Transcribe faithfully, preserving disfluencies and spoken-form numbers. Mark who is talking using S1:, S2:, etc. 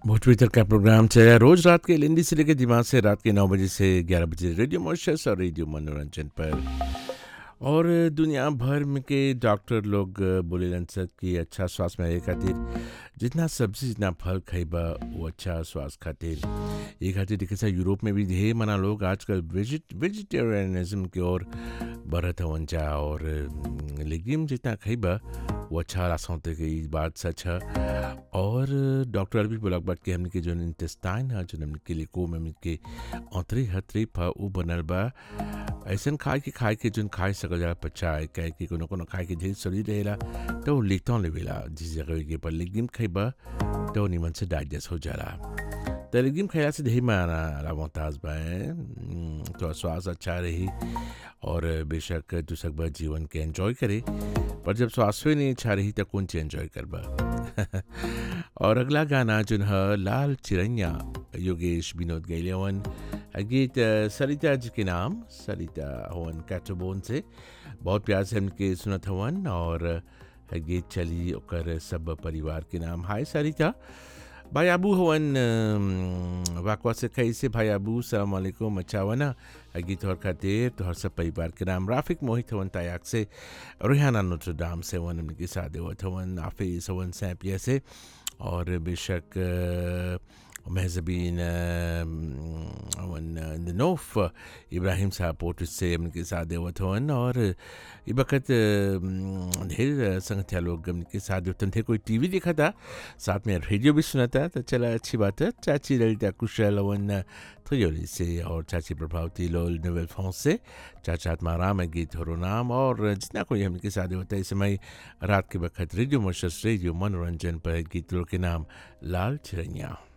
S1: भोजपुरी तक का प्रोग्राम चला रोज रात के हिंदी से लेकर दिमाग से रात के नौ बजे से ग्यारह बजे रेडियो मॉरिशस और रेडियो मनोरंजन पर। और दुनिया भर में के डॉक्टर लोग बोलेलन सक कि अच्छा स्वास्थ्य में रहे खातिर जितना सब्जी जितना फल खइबा वो अच्छा स्वास्थ्य खातिर। ये खातिर देखे सा यूरोप में भी ढेर मना लोग आजकल वेजिट वेजिटेरियनिज्म की ओर बढ़त हवन जा। और लेकिन जितना खइबा वो अच्छा रास्ता होते कि बात सच है। और डॉक्टर भी बोला बात कि हमने के जो इंटेस्टाइन है जो हमने के लिको में हमने के औतरी हतरी फा उ बनल बा ऐसा खाए के खाए के जो खाए सकल जाला पचाए कहे कि कोनो कोनो खाए के ढेर शरीर रहेला तो लिखतों लेवेला जिस जगह के पर लेकिन खइबा तो निमन से डाइजेस्ट हो जाला। तो लेकिन खैला से ढेर माना मोहताज बा तो स्वास्थ्य अच्छा रही और बेशक तू सकबा जीवन के एंजॉय करे। पर जब स्वास्थ्य नहीं अच्छा रही तो कौन ची एंजॉय करबा। और अगला गाना जो है लाल चिरैया योगेश विनोद गैलेवन गीत सरिता जी के नाम सरिता हवन कैटोबोन से बहुत प्यार से हमके सुनत हवन। और गीत चली ओकर सब परिवार के नाम। हाय सरिता भाई आबू हवन वाकवा से कैसे भाई आबू सलाम वालेकुम अच्छा वना गीत और खातिर तो हर सब परिवार के नाम। राफिक मोहित हवन तायाक से रेहाना नोट्रोडाम से वन उनके साथ देवत हवन आफिस हवन सैपिया से और बेशक महजबीन वन नोफ इब्राहिम साहब पोर्ट से उनके साथ देवत हवन। और ये वक्त ढेर संगठिया लोग उनके साथ जो थे कोई टीवी देखा था साथ में रेडियो भी सुना था तो चला अच्छी बात है। चाची ललिता कुशल हवन थोयोली से और चाची प्रभावती लोल नोवेल फॉन्स से चाचा आत्माराम है गीत हो नाम। और जितना कोई हमके साथ होता है इस समय रात के वक्त रेडियो मॉरिशस रेडियो मनोरंजन पर गीत के नाम लाल चिरैया।